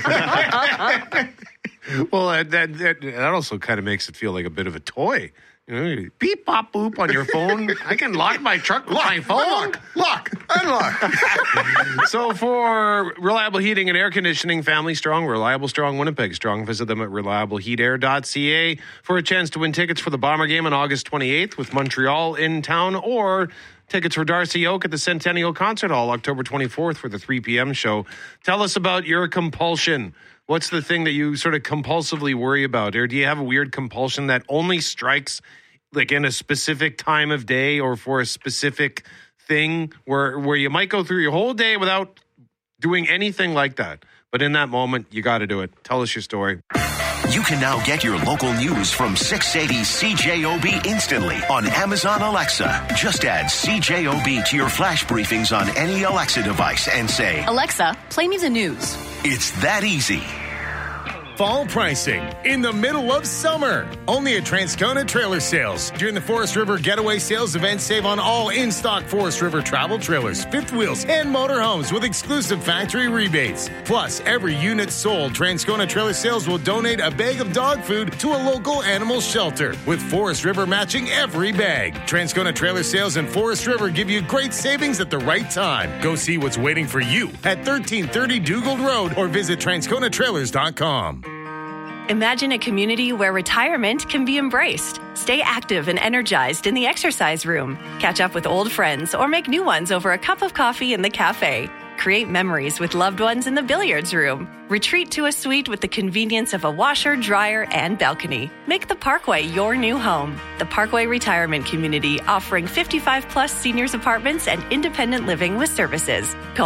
[SPEAKER 3] Well, that also kind of makes it feel like a bit of a toy. You know, beep, bop, boop on your phone. I can lock my truck with my phone.
[SPEAKER 2] Unlock.
[SPEAKER 3] So for reliable heating and air conditioning, Family Strong, Reliable Strong, Winnipeg Strong, visit them at reliableheatair.ca for a chance to win tickets for the Bomber game on August 28th with Montreal in town, or tickets for Darcy Oak at the Centennial Concert Hall October 24th for the 3 p.m. show. Tell us about your compulsion. What's the thing that you sort of compulsively worry about? Or do you have a weird compulsion that only strikes like in a specific time of day or for a specific thing where you might go through your whole day without doing anything like that? But in that moment, you got to do it. Tell us your story.
[SPEAKER 6] You can now get your local news from 680 CJOB instantly on Amazon Alexa. Just add CJOB to your flash briefings on any Alexa device and say,
[SPEAKER 9] Alexa, play me the news.
[SPEAKER 6] It's that easy.
[SPEAKER 12] Fall pricing in the middle of summer. Only at Transcona Trailer Sales. During the Forest River Getaway Sales event, save on all in-stock Forest River travel trailers, fifth wheels, and motorhomes with exclusive factory rebates. Plus, every unit sold, Transcona Trailer Sales will donate a bag of dog food to a local animal shelter, with Forest River matching every bag. Transcona Trailer Sales and Forest River give you great savings at the right time. Go see what's waiting for you at 1330 Dugald Road or visit transconatrailers.com.
[SPEAKER 25] Imagine a community where retirement can be embraced. Stay active and energized in the exercise room. Catch up with old friends or make new ones over a cup of coffee in the cafe. Create memories with loved ones in the billiards room. Retreat to a suite with the convenience of a washer, dryer, and balcony. Make the Parkway your new home. The Parkway Retirement Community, offering 55-plus seniors apartments and independent living with services. Call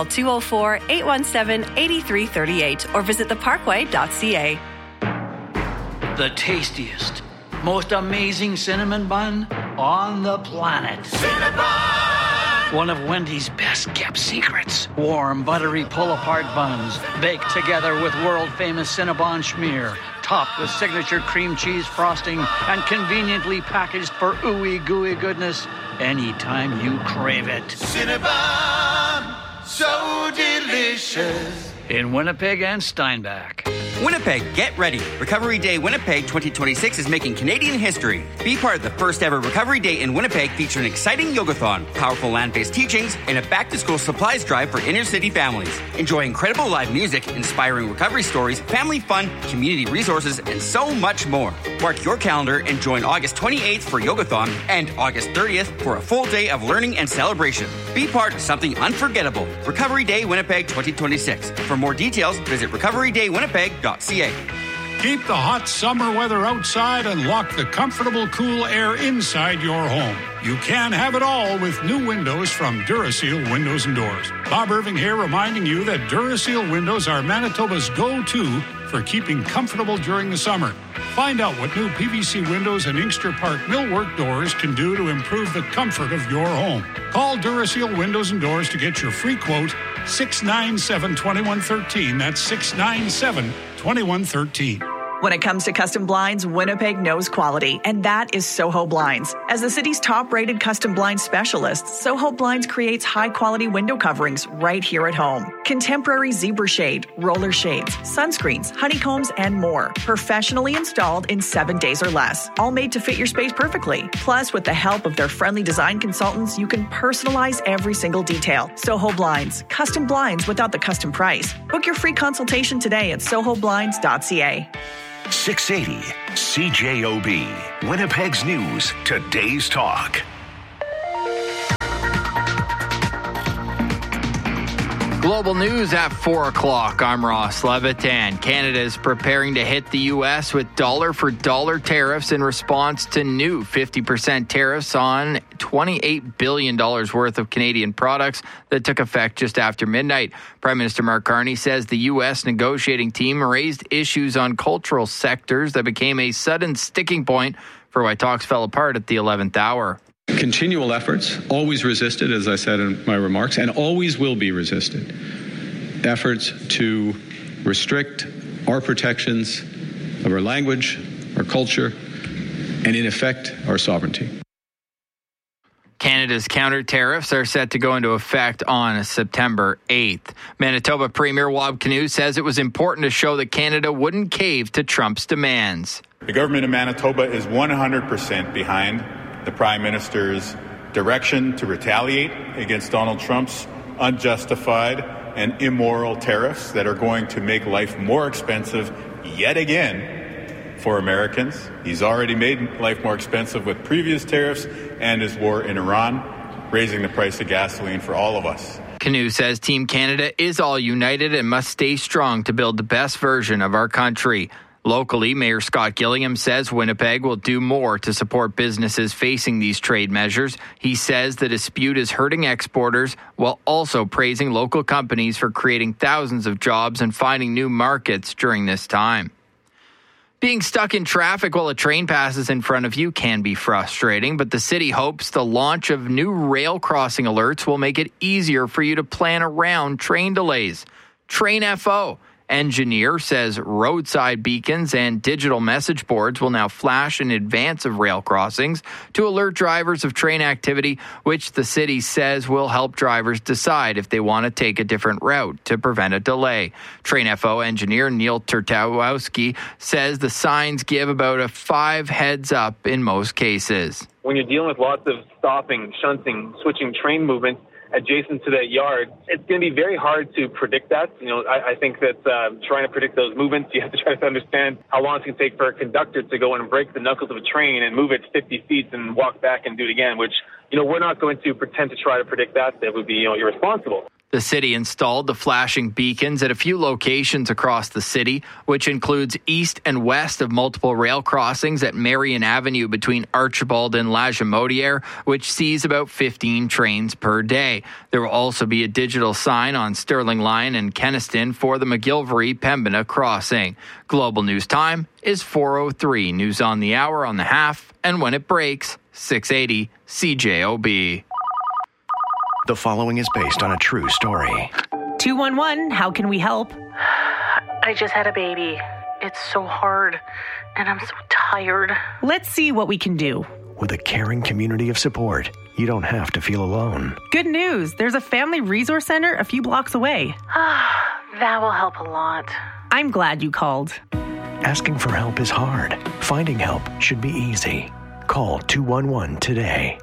[SPEAKER 25] 204-817-8338 or visit theparkway.ca.
[SPEAKER 13] The tastiest, most amazing cinnamon bun on the planet. Cinnabon! One of Wendy's best kept secrets. Warm, buttery pull-apart buns baked together with world-famous Cinnabon schmear, topped with signature cream cheese frosting and conveniently packaged for ooey gooey goodness anytime you crave it.
[SPEAKER 14] Cinnabon, so delicious.
[SPEAKER 13] In Winnipeg and Steinbach.
[SPEAKER 15] Winnipeg, get ready. Recovery Day Winnipeg 2026 is making Canadian history. Be part of the first ever Recovery Day in Winnipeg, featuring an exciting yogathon, powerful land-based teachings, and a back-to-school supplies drive for inner-city families. Enjoy incredible live music, inspiring recovery stories, family fun, community resources, and so much more. Mark your calendar and join August 28th for yogathon and August 30th for a full day of learning and celebration. Be part of something unforgettable. Recovery Day Winnipeg 2026. For more details, visit recoverydaywinnipeg.ca.
[SPEAKER 16] Keep the hot summer weather outside and lock the comfortable, cool air inside your home. You can have it all with new windows from Duraseal Windows and Doors. Bob Irving here, reminding you that Duraseal windows are Manitoba's go-to for keeping comfortable during the summer. Find out what new PVC windows and Inkster Park millwork doors can do to improve the comfort of your home. Call Duraseal Windows and Doors to get your free quote, 697-2113. That's 697-2113.
[SPEAKER 1] When it comes to custom blinds, Winnipeg knows quality, and that is Soho Blinds. As the city's top-rated custom blind specialist, Soho Blinds creates high-quality window coverings right here at home. Contemporary zebra shade, roller shades, sunscreens, honeycombs, and more. Professionally installed in 7 days or less, all made to fit your space perfectly. Plus, with the help of their friendly design consultants, you can personalize every single detail. Soho Blinds, custom blinds without the custom price. Book your free consultation today at sohoblinds.ca.
[SPEAKER 6] 680 CJOB, Winnipeg's News, Today's Talk.
[SPEAKER 8] Global news at 4 o'clock. I'm Ross Levitan. Canada is preparing to hit the U.S. with dollar-for-dollar tariffs in response to new 50% tariffs on $28 billion worth of Canadian products that took effect just after midnight. Prime Minister Mark Carney says the U.S. negotiating team raised issues on cultural sectors that became a sudden sticking point for why talks fell apart at the 11th hour.
[SPEAKER 4] Continual efforts, always resisted, as I said in my remarks, and always will be resisted. Efforts to restrict our protections of our language, our culture, and in effect, our sovereignty.
[SPEAKER 8] Canada's counter tariffs are set to go into effect on September 8th. Manitoba Premier Wab Kinew says it was important to show that Canada wouldn't cave to Trump's demands.
[SPEAKER 7] The government of Manitoba is 100% behind the Prime Minister's direction to retaliate against Donald Trump's unjustified and immoral tariffs that are going to make life more expensive yet again for Americans. He's already made life more expensive with previous tariffs and his war in Iran, raising the price of gasoline for all of us.
[SPEAKER 8] Kinew says Team Canada is all united and must stay strong to build the best version of our country. Locally, Mayor Scott Gillingham says Winnipeg will do more to support businesses facing these trade measures. He says the dispute is hurting exporters while also praising local companies for creating thousands of jobs and finding new markets during this time. Being stuck in traffic while a train passes in front of you can be frustrating, but the city hopes the launch of new rail crossing alerts will make it easier for you to plan around train delays. Train FO engineer says roadside beacons and digital message boards will now flash in advance of rail crossings to alert drivers of train activity, which the city says will help drivers decide if they want to take a different route to prevent a delay. Train FO engineer Neil Turtowski says the signs give about a 5 heads up in most cases.
[SPEAKER 18] When you're dealing with lots of stopping, shunting, switching train movements adjacent to that yard, it's going to be very hard to predict that. I think that trying to predict those movements, you have to try to understand how long it's going to take for a conductor to go in and break the knuckles of a train and move it 50 feet and walk back and do it again, which, we're not going to pretend to try to predict that. That would be, irresponsible.
[SPEAKER 8] The city installed the flashing beacons at a few locations across the city, which includes east and west of multiple rail crossings at Marion Avenue between Archibald and La Jamodiere, which sees about 15 trains per day. There will also be a digital sign on Sterling Line and Kenaston for the McGilvery-Pembina crossing. Global News Time is 4:03. News on the hour, on the half, and when it breaks, 680 CJOB.
[SPEAKER 6] The following is based on a true story.
[SPEAKER 19] 211, how can we help?
[SPEAKER 20] I just had a baby. It's so hard, and I'm so tired.
[SPEAKER 19] Let's see what we can do.
[SPEAKER 21] With a caring community of support, you don't have to feel alone.
[SPEAKER 19] Good news. There's a family resource center a few blocks away.
[SPEAKER 20] That will help a lot.
[SPEAKER 19] I'm glad you called.
[SPEAKER 21] Asking for help is hard. Finding help should be easy. Call 211 today.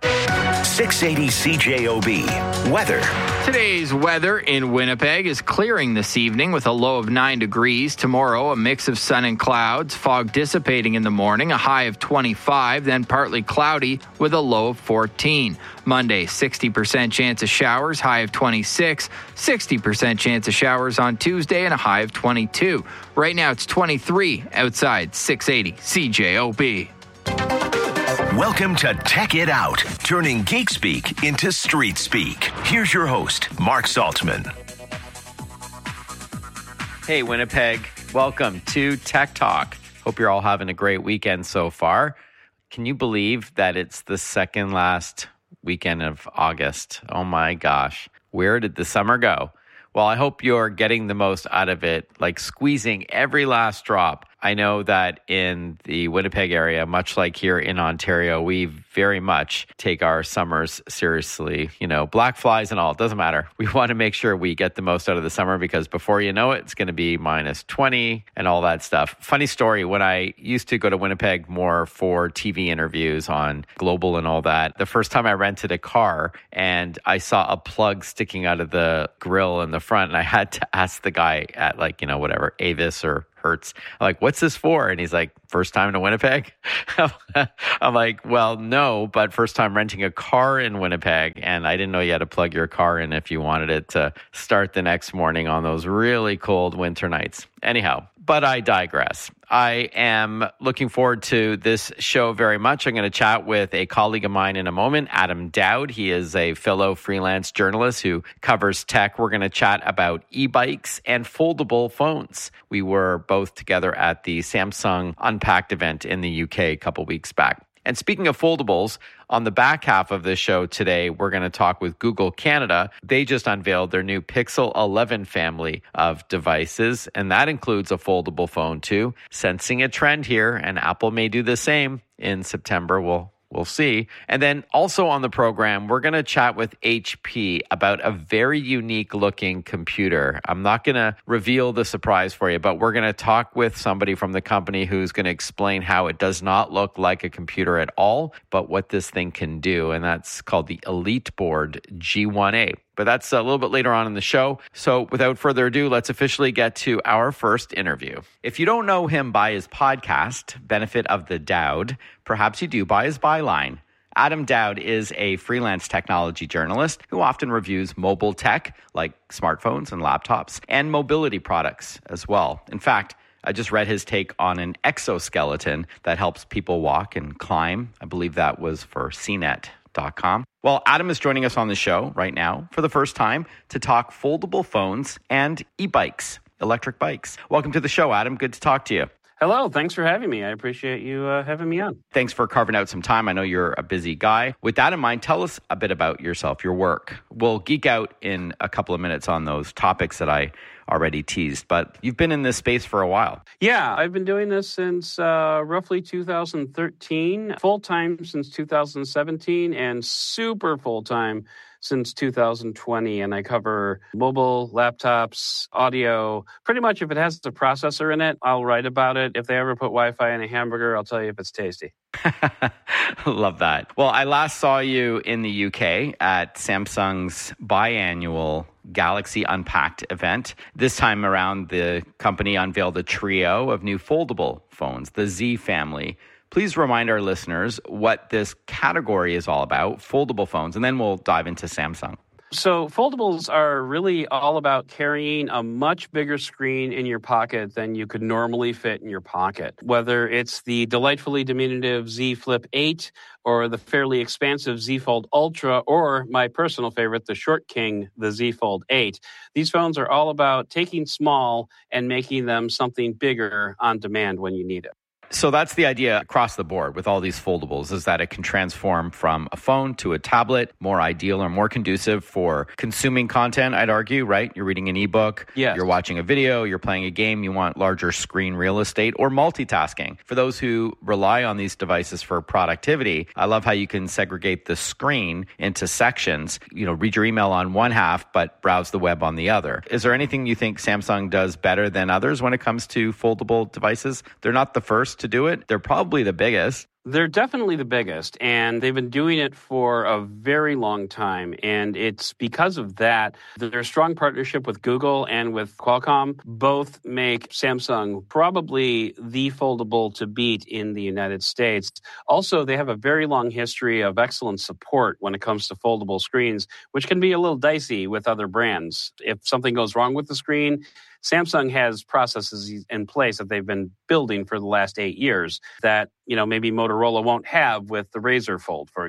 [SPEAKER 6] 680 CJOB. Weather.
[SPEAKER 8] Today's weather in Winnipeg is clearing this evening with a low of 9 degrees. Tomorrow, a mix of sun and clouds. Fog dissipating in the morning, a high of 25, then partly cloudy with a low of 14. Monday, 60% chance of showers, high of 26. 60% chance of showers on Tuesday and a high of 22. Right now, it's 23 outside 680 CJOB.
[SPEAKER 6] Welcome to Tech It Out, turning geek speak into street speak. Here's your host, Mark Saltzman.
[SPEAKER 22] Hey, Winnipeg.
[SPEAKER 5] Welcome to Tech Talk. Hope you're all having a great weekend so far. Can you believe that it's the second last weekend of August? Oh my gosh. Where did the summer go? Well, I hope you're getting the most out of it, like squeezing every last drop. I know that in the Winnipeg area, much like here in Ontario, we very much take our summers seriously. You know, black flies and all, it doesn't matter. We want to make sure we get the most out of the summer because before you know it, it's going to be minus 20 and all that stuff. Funny story, when I used to go to Winnipeg more for TV interviews on Global and all that, the first time I rented a car and I saw a plug sticking out of the grill in the front and I had to ask the guy at whatever, Avis or Hertz, I'm like, what's this for? And he's like, first time to Winnipeg? I'm like, well, no, but first time renting a car in Winnipeg. And I didn't know you had to plug your car in if you wanted it to start the next morning on those really cold winter nights. Anyhow, but I digress. I am looking forward to this show very much. I'm going to chat with a colleague of mine in a moment, Adam Dowd. He is a fellow freelance journalist who covers tech. We're going to chat about e-bikes and foldable phones. We were both together at the Samsung Unpacked event in the UK a couple weeks back. And speaking of foldables, on the back half of this show today, we're going to talk with Google Canada. They just unveiled their new Pixel 11 family of devices, and that includes a foldable phone too. Sensing a trend here, and Apple may do the same in September. We'll see. And then also on the program, we're going to chat with HP about a very unique looking computer. I'm not going to reveal the surprise for you, but we're going to talk with somebody from the company who's going to explain how it does not look like a computer at all, but what this thing can do. And that's called the EliteBoard G1A. But that's a little bit later on in the show. So without further ado, let's officially get to our first interview. If you don't know him by his podcast, Benefit of the Dowd, perhaps you do by his byline. Adam Dowd is a freelance technology journalist who often reviews mobile tech like smartphones and laptops and mobility products as well. In fact, I just read his take on an exoskeleton that helps people walk and climb. I believe that was for CNET.com. Well, Adam is joining us on the show right now for the first time to talk foldable phones and e-bikes, electric bikes. Welcome to the show, Adam. Good to talk to you.
[SPEAKER 17] Hello. Thanks for having me. I appreciate you having me on.
[SPEAKER 5] Thanks for carving out some time. I know you're a busy guy. With that in mind, tell us a bit about yourself, your work. We'll geek out in a couple of minutes on those topics that I already teased, but you've been in this space for a while.
[SPEAKER 17] Yeah, I've been doing this since roughly 2013, full-time since 2017, and super full-time since 2020. And I cover mobile, laptops, audio. Pretty much if it has the processor in it, I'll write about it. If they ever put Wi-Fi in a hamburger, I'll tell you if it's tasty.
[SPEAKER 5] Love that. Well, I last saw you in the UK at Samsung's biannual Galaxy Unpacked event. This time around, the company unveiled a trio of new foldable phones, the Z family. Please remind our listeners what this category is all about, foldable phones, and then we'll dive into Samsung.
[SPEAKER 17] So foldables are really all about carrying a much bigger screen in your pocket than you could normally fit in your pocket. Whether it's the delightfully diminutive Z Flip 8 or the fairly expansive Z Fold Ultra or my personal favorite, the Short King, the Z Fold 8. These phones are all about taking small and making them something bigger on demand when you need it.
[SPEAKER 5] So that's the idea across the board with all these foldables, is that it can transform from a phone to a tablet, more ideal or more conducive for consuming content, I'd argue, right? You're reading an ebook,
[SPEAKER 17] yes.
[SPEAKER 5] You're watching a video, you're playing a game, you want larger screen real estate or multitasking. For those who rely on these devices for productivity, I love how you can segregate the screen into sections, read your email on one half, but browse the web on the other. Is there anything you think Samsung does better than others when it comes to foldable devices? They're not the first to do it. They're probably the biggest.
[SPEAKER 17] They're definitely the biggest, and they've been doing it for a very long time. And it's because of that, their strong partnership with Google and with Qualcomm both make Samsung probably the foldable to beat in the United States. Also, they have a very long history of excellent support when it comes to foldable screens, which can be a little dicey with other brands. If something goes wrong with the screen, Samsung has processes in place that they've been building for the last 8 years that, maybe Motorola won't have with the Razr Fold, for example.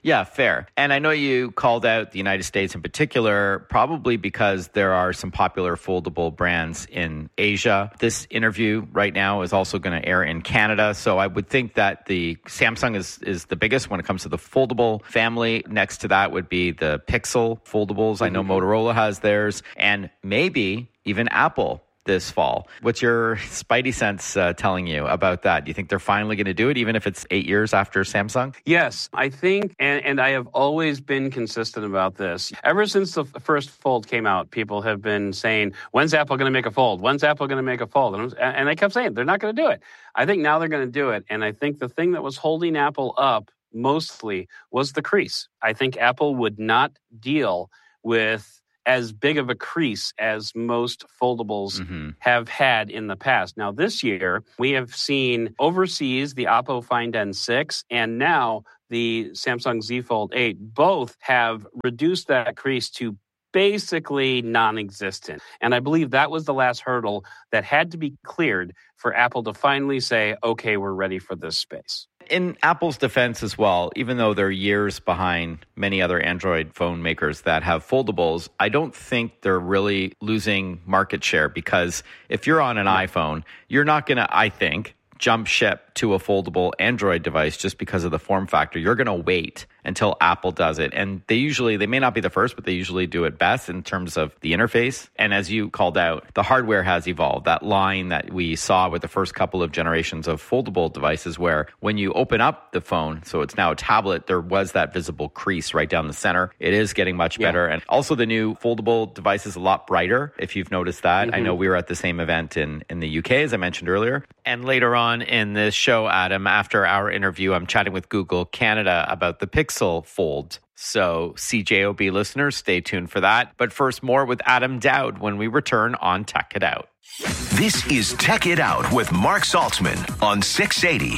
[SPEAKER 5] Yeah, fair. And I know you called out the United States in particular, probably because there are some popular foldable brands in Asia. This interview right now is also going to air in Canada. So I would think that the Samsung is the biggest when it comes to the foldable family. Next to that would be the Pixel foldables. I know Motorola has theirs, and maybe even Apple this fall. What's your spidey sense telling you about that? Do you think they're finally going to do it, even if it's 8 years after Samsung?
[SPEAKER 17] Yes, I think, and I have always been consistent about this. Ever since the first Fold came out, people have been saying, when's Apple going to make a Fold? When's Apple going to make a Fold? And I kept saying, they're not going to do it. I think now they're going to do it. And I think the thing that was holding Apple up mostly was the crease. I think Apple would not deal with as big of a crease as most foldables have had in the past. Now, this year, we have seen overseas the Oppo Find N6 and now the Samsung Z Fold 8 both have reduced that crease to basically non-existent. And I believe that was the last hurdle that had to be cleared for Apple to finally say, okay, we're ready for this space.
[SPEAKER 5] In Apple's defense as well, even though they're years behind many other Android phone makers that have foldables, I don't think they're really losing market share, because if you're on an iPhone, you're not going to, I think, jump ship to a foldable Android device just because of the form factor. You're going to wait until Apple does it. And they may not be the first, but they usually do it best in terms of the interface. And as you called out, the hardware has evolved. That line that we saw with the first couple of generations of foldable devices, where when you open up the phone, so it's now a tablet, there was that visible crease right down the center. It is getting much better. And also the new foldable device is a lot brighter, if you've noticed that. I know we were at the same event in the UK, as I mentioned earlier. And later on in this show, Adam, after our interview, I'm chatting with Google Canada about the Pixel Fold. So CJOB listeners, stay tuned for that. But first, more with Adam Dowd when we return on Tech It Out.
[SPEAKER 6] This is Tech It Out with Mark Saltzman on 680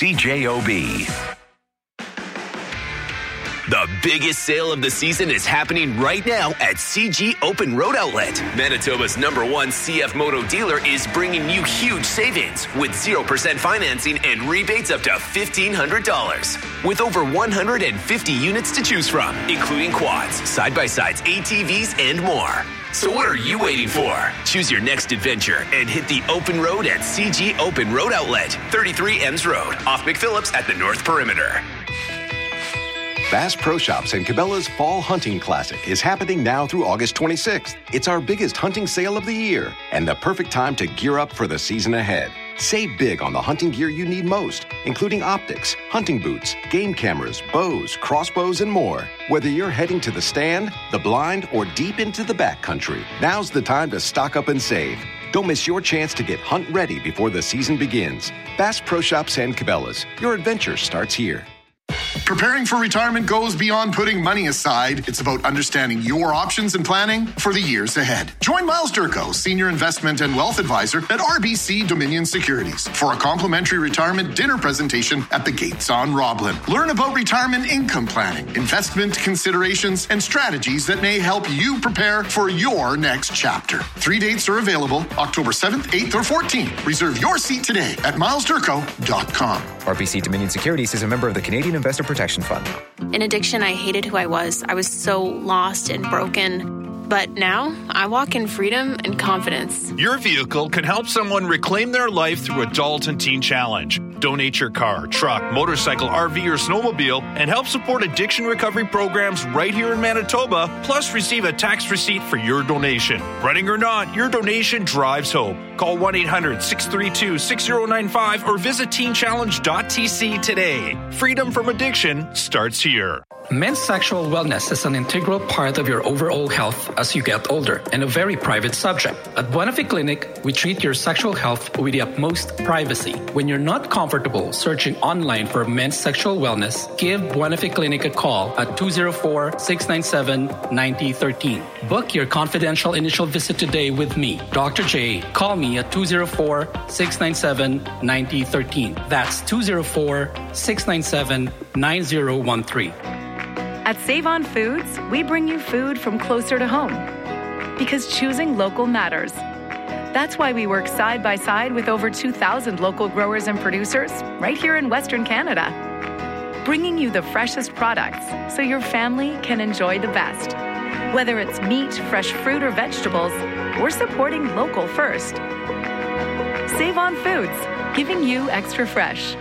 [SPEAKER 6] CJOB.
[SPEAKER 10] The biggest sale of the season is happening right now at CG Open Road Outlet. Manitoba's #1 CF Moto dealer is bringing you huge savings with 0% financing and rebates up to $1,500. With over 150 units to choose from, including quads, side-by-sides, ATVs, and more. So what are you waiting for? Choose your next adventure and hit the open road at CG Open Road Outlet, 33 Ems Road, off McPhillips at the North Perimeter.
[SPEAKER 11] Bass Pro Shops and Cabela's Fall Hunting Classic is happening now through August 26th. It's our biggest hunting sale of the year and the perfect time to gear up for the season ahead. Save big on the hunting gear you need most, including optics, hunting boots, game cameras, bows, crossbows, and more. Whether you're heading to the stand, the blind, or deep into the backcountry, now's the time to stock up and save. Don't miss your chance to get hunt ready before the season begins. Bass Pro Shops and Cabela's. Your adventure starts here.
[SPEAKER 2] Preparing for retirement goes beyond putting money aside. It's about understanding your options and planning for the years ahead. Join Miles Durko, Senior Investment and Wealth Advisor at RBC Dominion Securities, for a complimentary retirement dinner presentation at the Gates on Roblin. Learn about retirement income planning, investment considerations, and strategies that may help you prepare for your next chapter. 3 dates are available, October 7th, 8th, or 14th. Reserve your seat today at milesdurko.com.
[SPEAKER 22] RBC Dominion Securities is a member of the Canadian Investor Protection Fund.
[SPEAKER 23] In addiction, I hated who I was. I was so lost and broken. But now, I walk in freedom and confidence.
[SPEAKER 24] Your vehicle can help someone reclaim their life through Adult and Teen Challenge. Donate your car, truck, motorcycle, RV, or snowmobile and help support addiction recovery programs right here in Manitoba, plus receive a tax receipt for your donation. Running or not, your donation drives hope. Call 1-800-632-6095 or visit teenchallenge.tc today. Freedom from addiction starts here.
[SPEAKER 26] Men's sexual wellness is an integral part of your overall health as you get older and a very private subject. At Buenafi Clinic, we treat your sexual health with the utmost privacy. When you're not comfortable searching online for men's sexual wellness, give Buenafi Clinic a call at 204-697-9013. Book your confidential initial visit today with me, Dr. J. Call me at 204-697-9013. That's 204-697-9013.
[SPEAKER 25] At Save On Foods, we bring you food from closer to home. Because choosing local matters. That's why we work side by side with over 2,000 local growers and producers right here in Western Canada. bringing you the freshest products so your family can enjoy the best. Whether it's meat, fresh fruit, or vegetables, we're supporting local first. Save on Foods, giving you extra fresh.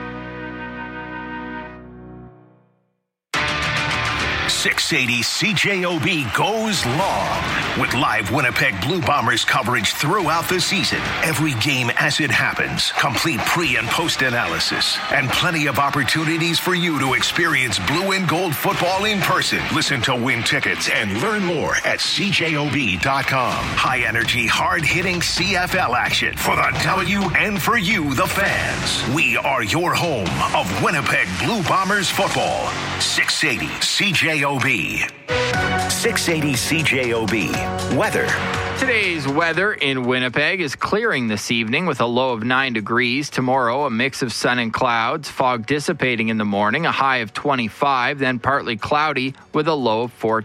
[SPEAKER 6] 680 CJOB goes long with live Winnipeg Blue Bombers coverage throughout the season. Every game as it happens, complete pre- and post-analysis, and plenty of opportunities for you to experience blue and gold football in person. Listen to win tickets and learn more at CJOB.com. High-energy, hard-hitting CFL action for the W and for you, the fans. We are your home of Winnipeg Blue Bombers football. 680 CJOB. 680 CJOB. Weather.
[SPEAKER 8] Today's weather in Winnipeg is clearing this evening with a low of 9 degrees. Tomorrow, a mix of sun and clouds, fog dissipating in the morning, a high of 25, then partly cloudy with a low of 14.